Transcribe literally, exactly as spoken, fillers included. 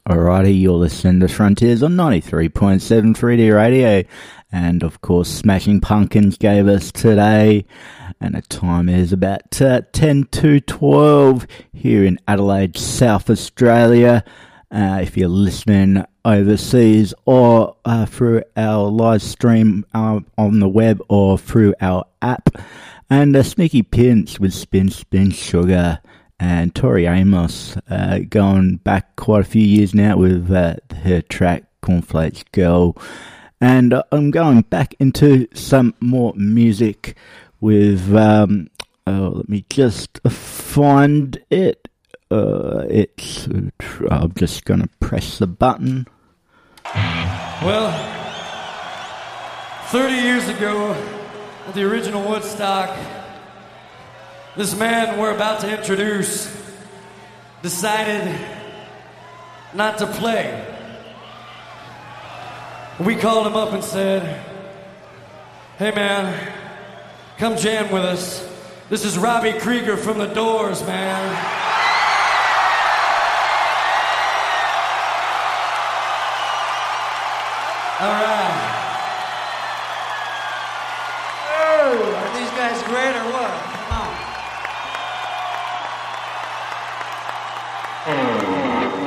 Alrighty, you're listening to Frontiers on ninety-three point seven three D Radio. And of course, Smashing Pumpkins gave us Today. And the time is about uh, ten to twelve here in Adelaide, South Australia. Uh, if you're listening overseas or uh, through our live stream uh, on the web or through our app. And uh, Sneaky Pins with Spin Spin Sugar. And Tori Amos, uh, going back quite a few years now with uh, her track Cornflakes Girl. And uh, I'm going back into some more music with, um, oh, let me just find it. Uh, it's, I'm just going to press the button. Well, thirty years ago, at the original Woodstock, this man we're about to introduce decided not to play. We called him up and said, "Hey man, come jam with us. This is Robbie Krieger from The Doors, man." All right. Oh, are these guys great or what?